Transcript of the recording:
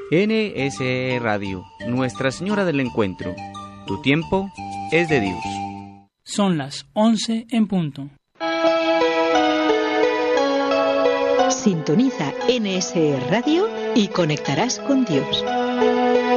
NSE Radio, Nuestra Señora del Encuentro. Tu tiempo es de Dios. Son las 11 en punto. Sintoniza NSE Radio y conectarás con Dios.